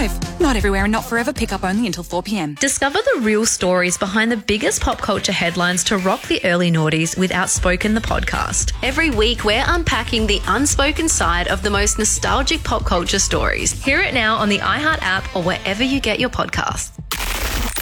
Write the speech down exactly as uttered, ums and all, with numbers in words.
Drive. Not everywhere and not forever. Pick up only until four p.m. Discover the real stories behind the biggest pop culture headlines to rock the early noughties with Outspoken the podcast. Every week, we're unpacking the unspoken side of the most nostalgic pop culture stories. Hear it now on the iHeart app or wherever you get your podcasts.